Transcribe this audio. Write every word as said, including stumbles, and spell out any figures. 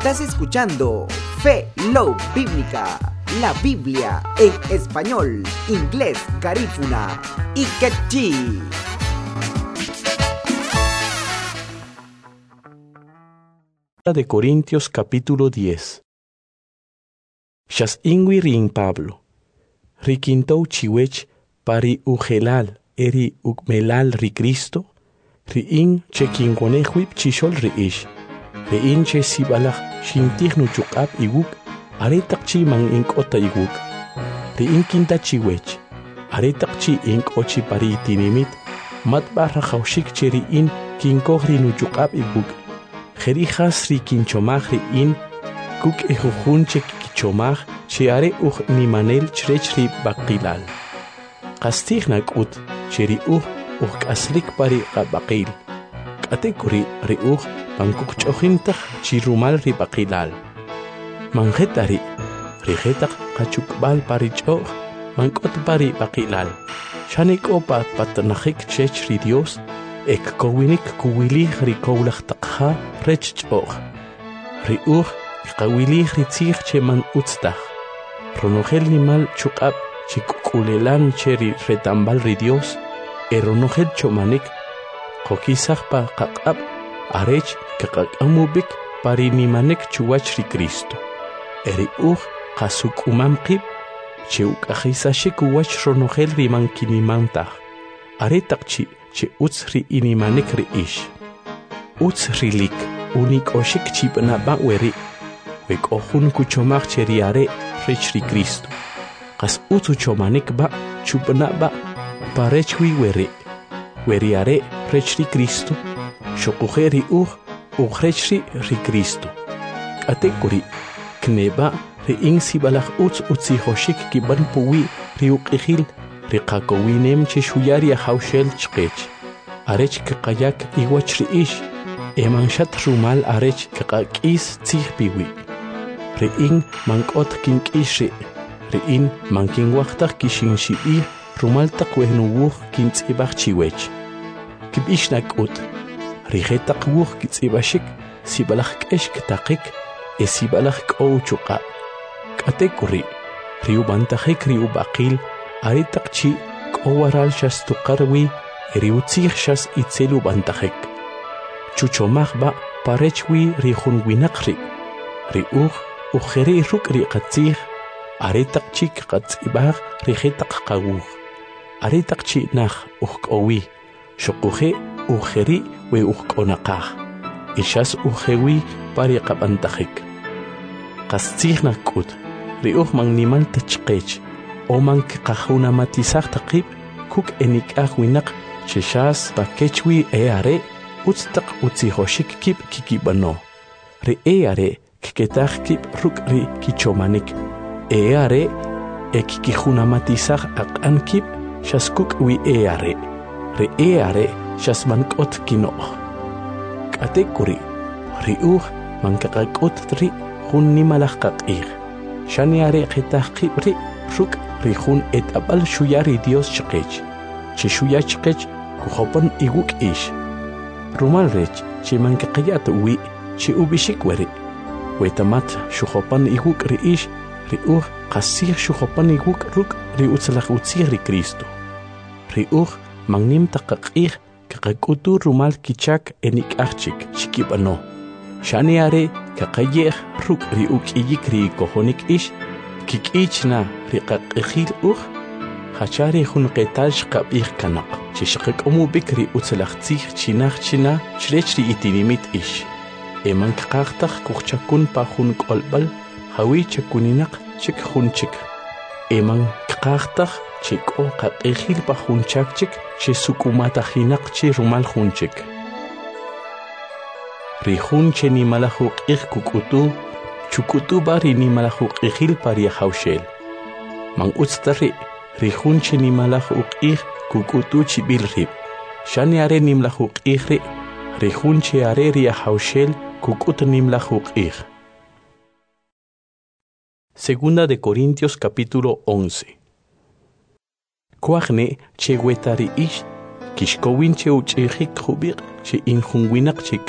Estás escuchando Fe Love Bíblica, la Biblia en español, inglés, garífuna y quechí. De Corintios capítulo diez. Shas ingui ring Pablo. Riquintou chiwech pari ugelal eri ukmelal ri Cristo. Riin che kingonehwip chishol riish. Riin che sibalach shintich nu chukap iguk. Aretak chi mang ink ota iguk. Riin kinta chiwech. Aretak chi ink ochi pari itinimit. Matbarra haushik che riin kinkohri nu chukap iguk. Jerijas ri kinchomaj ri in kuk ejujun che kichomaj che are uj nimanel chrech ri baqilal. Qastig nak ut che ri uj uj kaslik pari qabaqil. Katekuri ri uj pankuk chojintaj chi rumal ri baqilal. Manjetari ri jetak qachukbal pari choj mankot pari baqilal. Shanik opa patnajik chech ri Dios. Ek kowinik kuwilig ri kowlach takha rech chog. Ri uch kawilig ri tzich che man utztach. Ronogel nimal chukab che kukulelan che ri retambal ri Dios. E ronogel chomanik kokisach pa kakab arech kakak-amubik pari nimanek chuwach ri Cristo. Eri uch kasuk umamkib che ukajisashik uwach ronogel ri mankinimantach. Aretak chi che uts ri inimanik ri ish. Uts rilik unik oshik chipna ba weri. Wek ohun kuchomak che riare rich ri Cristo. Kas uts uchomanik ba chupna ba parechwi weri. Weriare rich ri Cristo. Shokuhe ri uh uhrech ri ri Cristo. Katekuri kneba ri ing sibalach uts utsi hoshik kiban puwi ri ukihil. Riqakowinem che shuyari haushel chqech. Arech kaqayak iwach riish. Emanshat rumal arech kaqakis tzih piwi. Riin mankot kinkish ri. Riin mankinwachtak kishin shibi rumal taqwehnuwuh kintzibach chiwech. Kibish nakut. Rijetak wuh kitzibashik sibalach kesh ktaqik e sibalach kow chuqa. Katekuri. Riubantajik riubaqil. Aretak chi k'owaral shas tuqarwi eriutzij shas itzelu bantajek. Chuchomaj ba parechwi rijun winaqri. Ri uj ujeri ruk ri qatzij. Aretak chi qatzibaj rijetak qawuj. Aretak chi naj uj k'owi. Shokuje ujeri we uj k'onaqaj. Ishas ujewi pari qabantajek. Qatzij nakut. Ri uj magnimal tachqech. Oman kajuna matizach taqib kuk enik ahwinak cheshas pakechwi eare utstak utzihoshik kip kikibano. Re eare kiketach kip ruk ri kichomanik. Eare ekikijuna matizach akan kip shaskuk wi eare. Re eare shasmankot kino. Katekuri ri uj mankakakot tri hun nimalach kakir. Shaniare ketach kip ri ruk Rijun et abal shuyari Dios chqech. Che shuya chqech kuhopan iguk ish. Rumal rech che mankaqiyat wi che ubishik weri. Wetamat shuhopan iguk ri ish ri uj qasir shuhopan iguk ruk ri utzlach utzir ri Cristo. Ri uj magnim taqaqir kaqakutu rumal kichak enik achik chikibano. Shaniare kaqayeh ruk ri ukiyik ri kohonik ish. Kikichna riqaqihil uj hachari hun qetash qabih kanaq chishqaq umu bikri utzlaqtzih chinaq china chrechri itinimit ish eman qaqtaq kuchakun pa hun qolbal hawi chakuninaq chik hun chik eman qaqtaq chiko qaqihil pa hun chakchik chisukumata hinaq chi rumal hun chik rihun cheni malahu qih kukutu Chukutu bari ni malahuk ihil pari haushel. Mang utstari rihun che ni malahuk ih kukutu chibil rib. Shani are ni malahuk ihri rihun che are ria haushel kukut ni malahuk ih. Segunda de Corintios capítulo once. Kuagne che wetari ish kishkowin che uchihik hubik che inhunwinak che